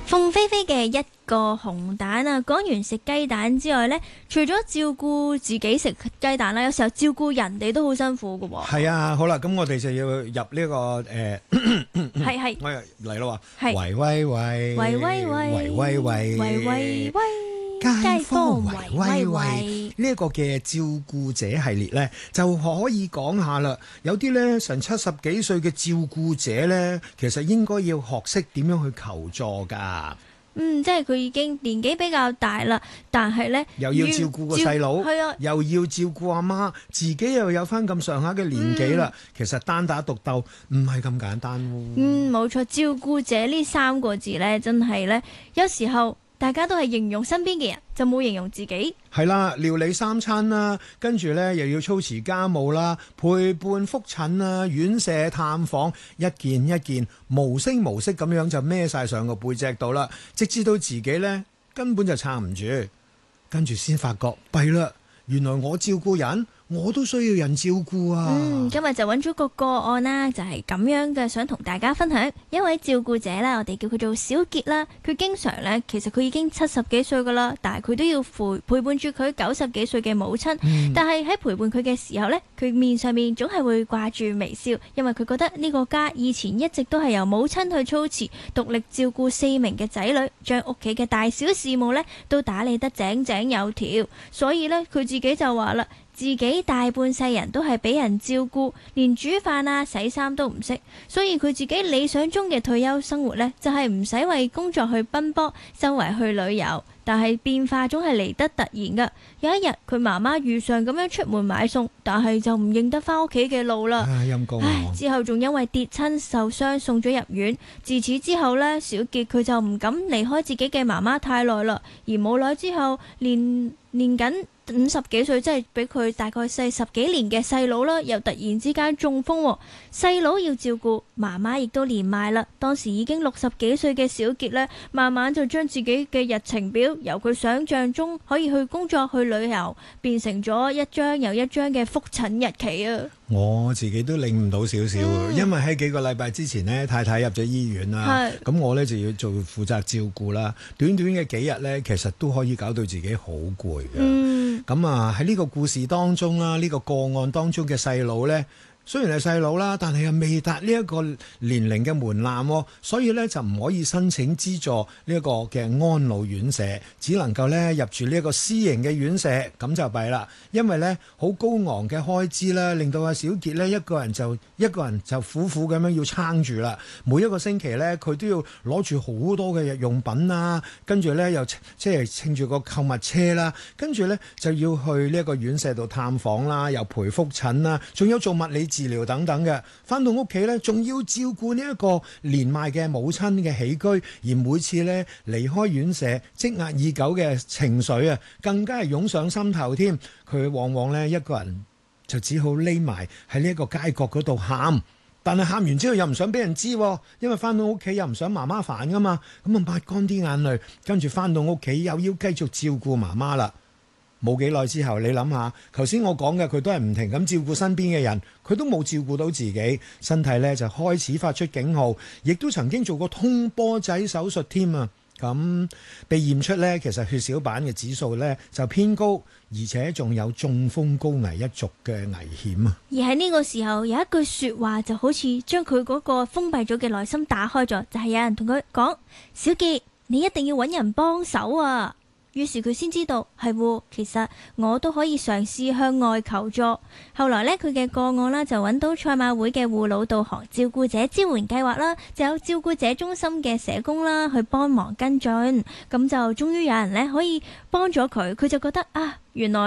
鳳飛飛嘅一個紅蛋啊，講完食雞蛋之外呢，除咗照顧自己食雞蛋啦，有時候照顧人哋都好辛苦噶喎。 係啊，好啦，咁我哋就要入呢個係我又嚟咯喎， 係喂喂喂， 喂喂喂喂喂喂， 喂喂喂， 街坊喂喂喂，呢一個嘅照顧者系列呢，就可以講下啦。有啲呢，成70幾歲嘅照顧者呢，其實應該要學識點樣去求助噶。 即係佢已經年紀比較大啦，但係呢， 又要照顧個細佬， 係啊， 又要照顧阿媽，自己又有翻咁上下嘅年紀啦。其實單打獨鬥唔係咁簡單喎。 冇錯，照顧者呢3個字呢，真係呢，有時候大家都係形容身邊嘅人，就冇形容自己。 係啦，料理3餐啦，跟住呢又要操持家務啦，陪伴覆診啦，院舍探訪，一件一件無聲無息咁樣就孭晒上個背脊度啦，直至到自己呢根本就撐唔住，跟住先發覺弊啦，原來我照顧人，我都需要人照顧啊！ 今日就揾咗個案啦，就係咁樣嘅，想同大家分享一位照顧者啦，我哋叫佢做小傑啦。佢經常呢，其實佢已經70幾歲噶啦，但係佢都要陪伴住佢90幾歲嘅母親。但係喺陪伴佢嘅時候呢，佢面上面總係會掛住微笑，因為佢覺得呢個家以前一直都係由母親去操持，獨力照顧4名嘅仔女，將屋企嘅大小事務呢都打理得井井有條。所以呢，佢自己就話啦，自己大半世人都係俾人照顧，連煮飯啊、洗衫都唔識，所以佢自己理想中嘅退休生活呢，就係唔使為工作去奔波，周圍去旅遊。但係變化總係嚟得突然噶。有一日，佢媽媽如常咁樣出門買餸，但係就唔認得翻屋企嘅路啦。 陰公啊！ 之後仲因為跌親受傷送咗入院。自此之後呢，小傑佢就唔敢離開自己嘅媽媽太耐啦。而冇耐之後，年緊50幾歲，即係比佢大概細10幾年嘅細佬啦，又突然之間中風，細佬要照顧，媽媽亦都連埋啦。當時已經60幾歲嘅小傑呢，慢慢就將自己嘅日程表由佢想象中可以去工作去旅遊，變成咗一張又一張嘅覆診日期啊！ 我自己都領悟到少少，因為喺幾個禮拜之前呢，太太入咗醫院啦，咁我呢就要負責照顧啦。短短嘅幾日呢，其實都可以搞到自己好攰嘅。咁啊喺呢個故事當中啦，呢個個案當中嘅細佬呢，雖然係細佬啦，但係又未達呢一個年齡嘅門檻，所以呢就唔可以申請資助呢一個嘅安老院舍，只能夠呢入住呢一個私營嘅院舍，咁就弊啦。因為呢好高昂嘅開支啦，令到阿小傑呢一個人就苦苦咁樣要撐住啦。每一個星期呢，佢都要攞住好多嘅日用品啦，跟住呢又即係稱住個購物車啦，跟住呢就要去呢一個院舍度探訪啦，又陪覆診啦，仲有做物理治療等等嘅。返到屋企呢，仲要照顧呢一個年邁嘅母親嘅起居，而每次呢離開院舍，積壓已久嘅情緒啊，更加係湧上心頭添。佢往往呢一個人就只好匿埋喺呢一個街角嗰度喊，但係喊完之後又唔想俾人知，因為返到屋企又唔想媽媽煩噶嘛，咁啊抹乾啲眼淚，跟住返到屋企又要繼續照顧媽媽啦。冇幾耐之後，你諗下，頭先我講嘅佢都係唔停咁照顧身邊嘅人，佢都冇照顧到自己，身體呢就開始發出警號，亦都曾經做過通波仔手術添啊！咁被驗出呢，其實血小板嘅指數呢就偏高，而且仲有中風高危一族嘅危險啊！ 而喺呢個時候，有一句說話就好似將佢嗰個封閉咗嘅內心打開咗，就係有人同佢講：小傑，你一定要揾人幫手啊！於是佢先知道係，其實我都可以嘗試向外求助。後來呢，佢嘅個案啦就揾到賽馬會嘅護老導航照顧者支援計劃啦，就有照顧者中心嘅社工啦去幫忙跟進，咁就終於有人呢可以幫咗佢，佢就覺得啊，原來